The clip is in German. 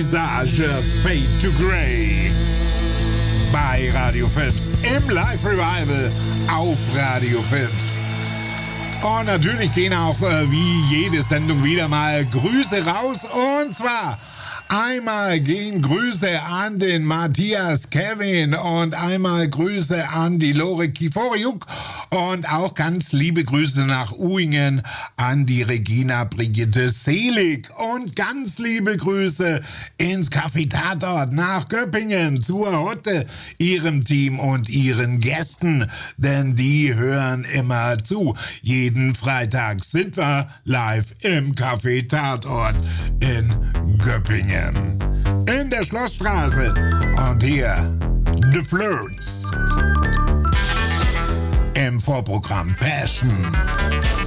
Visage Fade to Grey bei Radio Fips im Live Revival auf Radio Fips. Und natürlich gehen auch wie jede Sendung wieder mal Grüße raus, und zwar einmal gehen Grüße an den Matthias Kevin und einmal Grüße an die Lore Kiforiuk und auch ganz liebe Grüße nach Uingen an die Regina Brigitte Selig und ganz liebe Grüße ins Café Tatort nach Göppingen zur Hutte, ihrem Team und ihren Gästen, denn die hören immer zu. Jeden Freitag sind wir live im Café Tatort in Göppingen. In der Schlossstraße. Und hier The Flirts. Im Vorprogramm Passion.